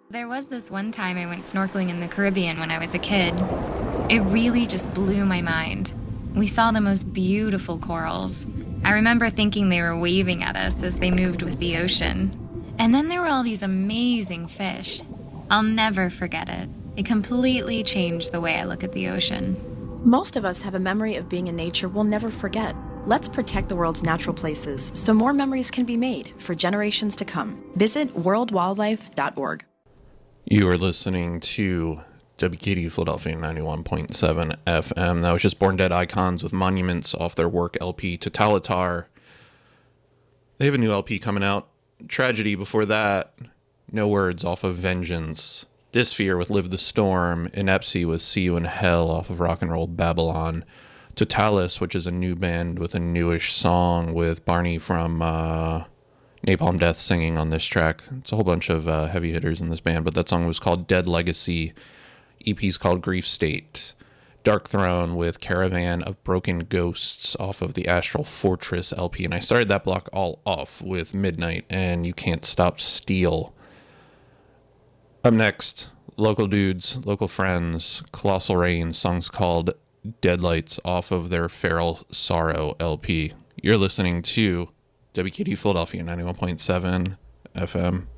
There was this one time I went snorkeling in the Caribbean when I was a kid. It really just blew my mind. We saw the most beautiful corals. I remember thinking they were waving at us as they moved with the ocean. And then there were all these amazing fish. I'll never forget it. It completely changed the way I look at the ocean. Most of us have a memory of being in nature we'll never forget. Let's protect the world's natural places so more memories can be made for generations to come. Visit worldwildlife.org. You are listening to WKD Philadelphia 91.7 FM. That was just Born Dead Icons with Monuments off their work LP Totalitar. They have a new LP coming out. Tragedy before that. No Words off of Vengeance. Dysphere with Live the Storm. Inepsy with See You in Hell off of Rock and Roll Babylon. Totalis, which is a new band with a newish song with Barney from Napalm Death singing on this track. It's a whole bunch of heavy hitters in this band, but that song was called Dead Legacy. EP's called Grief State. Dark Throne with Caravan of Broken Ghosts off of the Astral Fortress LP. And I started that block all off with Midnight and You Can't Stop Steel. Up next, local dudes, local friends, Colossal Rain, songs called Deadlights off of their Feral Sorrow LP. You're listening to WKD Philadelphia 91.7 FM.